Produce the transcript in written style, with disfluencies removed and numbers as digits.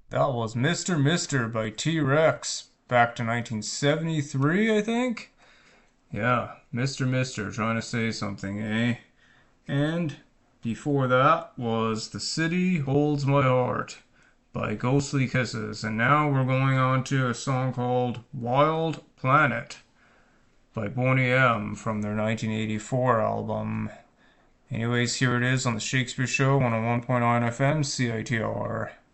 That was Mr. Mister by T-Rex, back to 1973, I think? Yeah, Mr. Mister trying to say something, eh? And before that was The City Holds My Heart by Ghostly Kisses. And now we're going on to a song called Wild Planet by Boney M from their 1984 album. Anyways, here it is on the Shakespeare Show 101.9 FM CITR.